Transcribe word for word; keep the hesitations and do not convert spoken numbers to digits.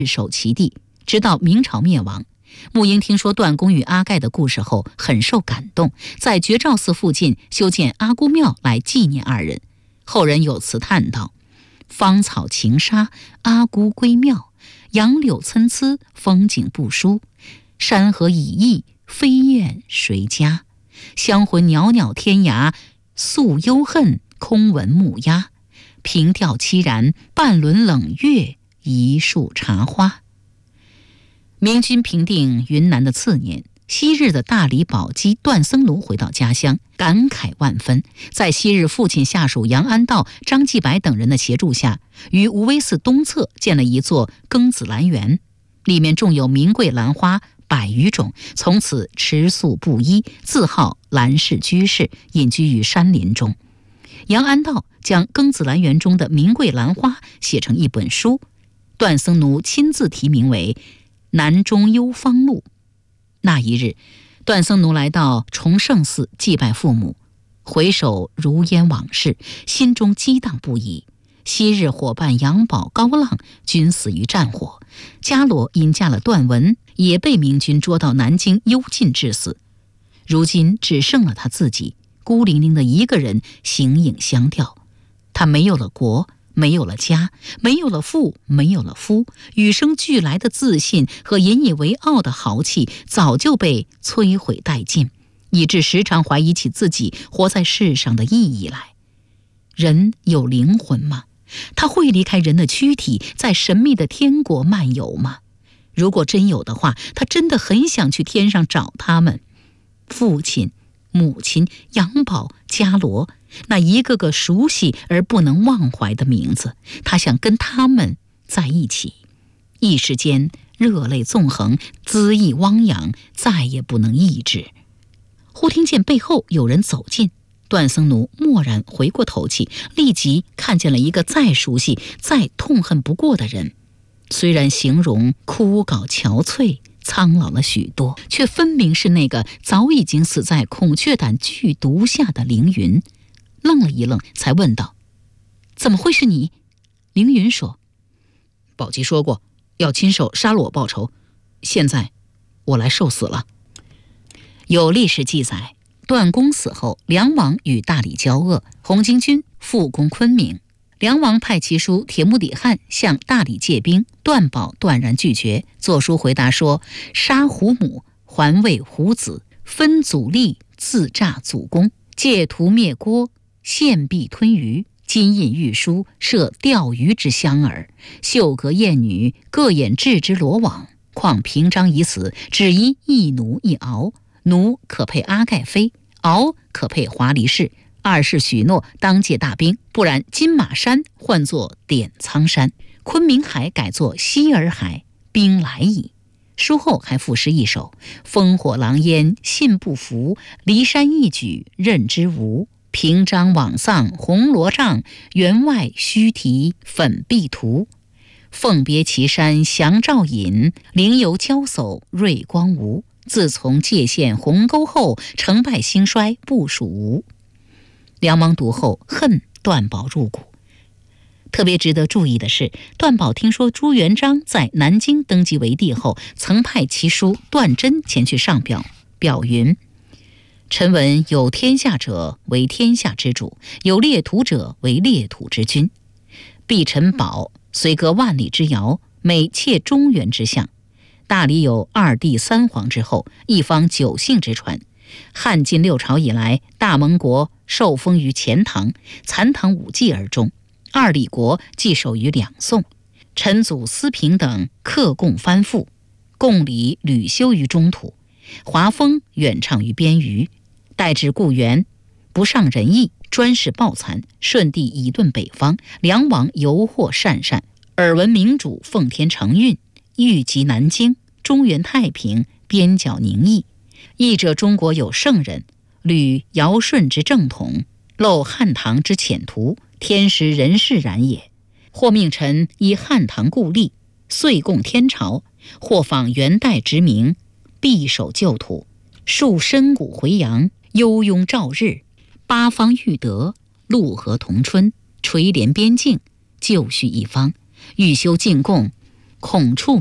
守其地，直到明朝灭亡。沐英听说段公与阿盖的故事后，很受感动，在觉照寺附近修建阿姑庙来纪念二人。后人有词叹道：芳草晴沙，阿姑归庙，杨柳参差，风景不输。山河已异，飞燕谁家？香魂袅袅天涯，诉幽恨，空闻木鸦。凭吊凄然，半轮冷月，一树茶花。明军平定云南的次年，昔日的大理宝鸡段僧奴回到家乡，感慨万分。在昔日父亲下属杨安道、张继白等人的协助下，于无威寺东侧建了一座庚子兰园，里面种有名贵兰花百余种，从此持素不衣，自号兰氏居士，隐居于山林中。杨安道将庚子兰园中的名贵兰花写成一本书，段僧奴亲自题名为《南中幽芳录》。那一日，段僧奴来到崇圣寺祭拜父母，回首如烟往事，心中激荡不已。昔日伙伴杨宝、高浪均死于战火，伽罗因嫁了段文，也被明军捉到南京幽禁致死。如今只剩了他自己，孤零零的一个人，形影相吊。他没有了国，没有了家，没有了父，没有了夫，与生俱来的自信和引以为傲的豪气早就被摧毁殆尽，以致时常怀疑起自己活在世上的意义来。人有灵魂吗？他会离开人的躯体，在神秘的天国漫游吗？如果真有的话，他真的很想去天上找他们。父亲、母亲、杨宝、伽罗，那一个个熟悉而不能忘怀的名字，他想跟他们在一起。一时间热泪纵横，恣意汪洋，再也不能抑制。忽听见背后有人走近，段僧奴蓦然回过头去，立即看见了一个再熟悉再痛恨不过的人。虽然形容枯槁憔悴，苍老了许多，却分明是那个早已经死在孔雀胆剧毒下的凌云。愣了一愣，才问道：怎么会是你？凌云说：宝鸡说过要亲手杀了我报仇，现在我来受死了。有历史记载，段公死后，梁王与大理交恶，红巾军复攻昆明。梁王派其叔铁木底汉向大理借兵，段宝断然拒绝，作书回答说：杀胡母，还为胡子，分祖立，自诈祖公，借图灭郭，献璧吞鱼，金印玉书，设钓鱼之香饵，秀阁艳女，各掩置之罗网。况平章已死，只宜一奴一敖，奴可配阿盖妃，敖可配华黎氏。二世许诺当借大兵，不然金马山换作点苍山，昆明海改作希儿海，兵来矣。书后还赋诗一首：烽火狼烟信不服，骊山一举任之无。平章枉丧红罗帐，员外须提粉壁图。凤别岐山降赵隐，灵游交叟瑞光无。自从界限鸿沟后，成败兴衰不属无。梁王读后恨段宝入骨。特别值得注意的是，段宝听说朱元璋在南京登基为帝后，曾派其叔段真前去上表，表云：臣闻有天下者为天下之主，有列土者为列土之君。必臣宝虽隔万里之遥，每切中原之象。大理有二帝三皇之后，一方九姓之传。汉晋六朝以来，大蒙国受封于钱塘，残唐五季而终。二李国既守于两宋，陈祖思平等克贡藩附，贡礼屡修于中土，华风远畅于边隅。待至故元，不上仁义，专事暴残，顺帝以遁北方，梁王犹获善善。耳闻明主奉天承运，欲及南京，中原太平，边角宁毅。义者中国有圣人，履尧舜之正统，漏汉唐之浅途，天时人事然也。或命臣依汉唐故例，遂贡天朝；或仿元代之名，必守旧土，树深谷回阳，悠拥照日，八方育德，陆河同春，垂帘边境，就绪一方。欲修进贡， 孔处